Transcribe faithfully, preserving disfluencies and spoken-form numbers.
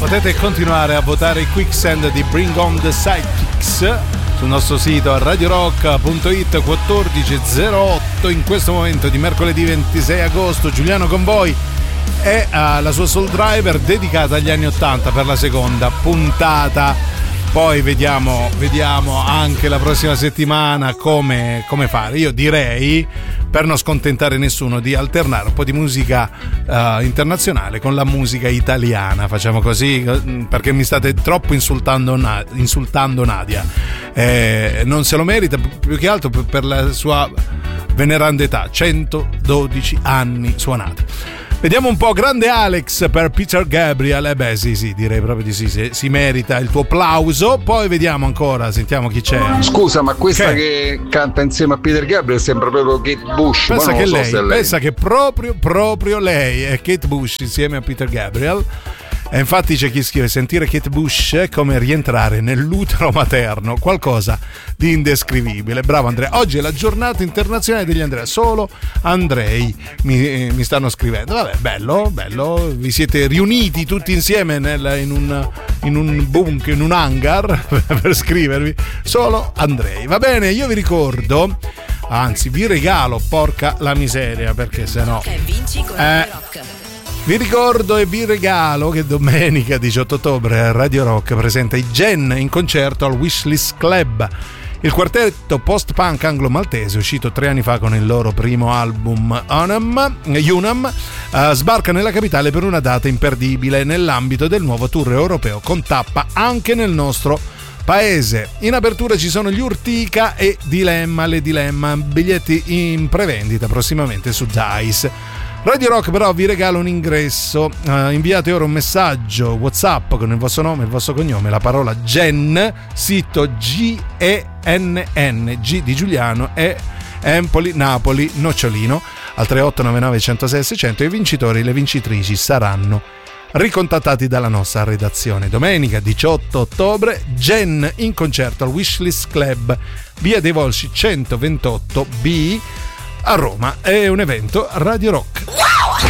Potete continuare a votare i Quicksand di Bring On The Sidekicks sul nostro sito radio rock punto it. Quattordici e zero otto in questo momento di mercoledì ventisei agosto. Giuliano con voi è uh, la sua Soul Driver dedicata agli anni ottanta per la seconda puntata. Poi vediamo, vediamo anche la prossima settimana come, come fare. Io direi, per non scontentare nessuno, di alternare un po' di musica uh, internazionale con la musica italiana. Facciamo così, perché mi state troppo insultando, insultando Nadia. Eh, non se lo merita, più che altro per la sua veneranda età, centododici anni suonati. Vediamo un po'. Grande Alex per Peter Gabriel. Eh beh sì sì, direi proprio di sì, si, si merita il tuo applauso. Poi vediamo ancora, sentiamo chi c'è. Scusa, ma questa che, che canta insieme a Peter Gabriel sembra proprio Kate Bush. Pensa che so lei, lei pensa che proprio proprio lei è Kate Bush insieme a Peter Gabriel. E infatti c'è chi scrive: sentire Kate Bush è come rientrare nell'utero materno, qualcosa di indescrivibile. Bravo Andrea. Oggi è la giornata internazionale degli Andrea. Solo Andrei mi, mi stanno scrivendo. Vabbè, bello, bello. Vi siete riuniti tutti insieme nel, in un in un bunker, in un hangar per scrivervi. Solo Andrei. Va bene, io vi ricordo, anzi vi regalo, porca la miseria, perché sennò eh, vi ricordo e vi regalo che domenica diciotto ottobre Radio Rock presenta i Gen in concerto al Wishlist Club. Il quartetto post-punk anglo-maltese, uscito tre anni fa con il loro primo album Unam, Unam uh, sbarca nella capitale per una data imperdibile nell'ambito del nuovo tour europeo con tappa anche nel nostro paese. In apertura ci sono gli Urtica e Dilemma, le Dilemma, biglietti in prevendita prossimamente su Dice. Radio Rock però vi regala un ingresso. Uh, inviate ora un messaggio WhatsApp con il vostro nome e il vostro cognome, la parola Gen, sito G E N N, G di Giuliano e Empoli, Napoli, Nocciolino al tre otto nove nove uno zero sei sei zero zero. I vincitori e le vincitrici saranno ricontattati dalla nostra redazione. Domenica diciotto ottobre, Gen in concerto al Wishlist Club, via dei Volsci centoventotto B a Roma. È un evento Radio Rock.